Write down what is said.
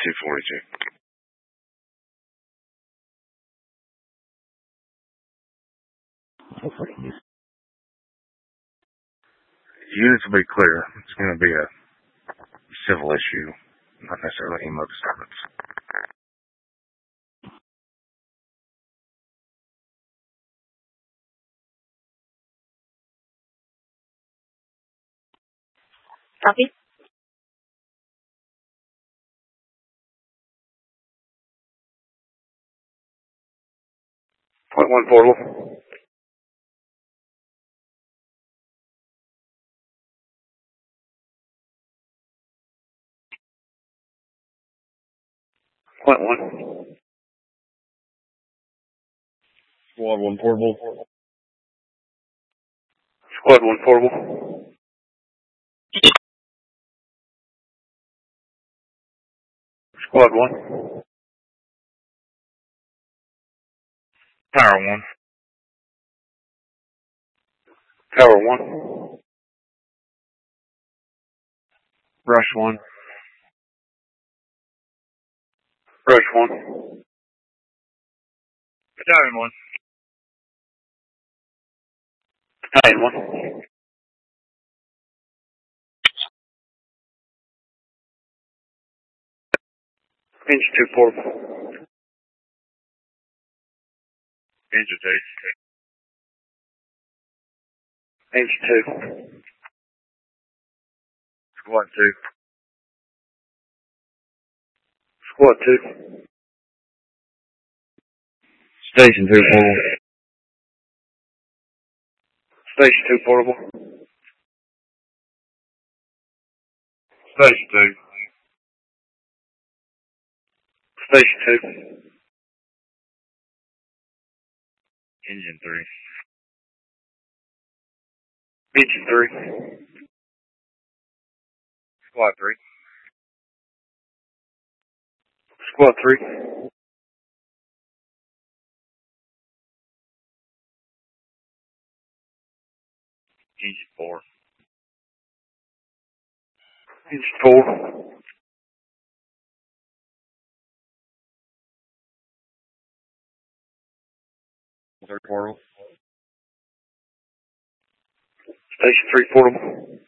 242. Units will be clear. It's going to be a civil issue, not necessarily emo disturbance. Copy. Point 1 portable. Point 1. Squad 1 portable. Squad 1 portable. Squad 1. Tower 1. Tower 1. Rush 1. Rush 1. Battalion 1. Battalion 1. Inch 2 portable. Inch 2. Inch 2. Squad 2. Squad 2. Station 2 portable. Station 2 portable. Station 2. Station 2. Engine 3. Engine 3. Squad 3. Squad 3. Engine 4. Engine 4. Third portal. Station 3 portable.